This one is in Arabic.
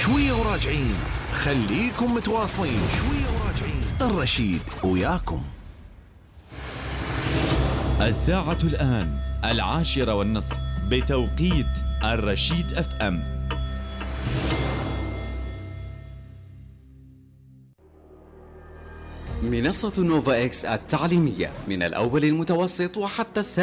شوية وراجعين، خليكم متواصلين. شوية وراجعين، الرشيد وياكم. الساعة الآن 10:30 بتوقيت الرشيد FM. منصة نوفا إكس التعليمية، من الأول المتوسط وحتى السادس.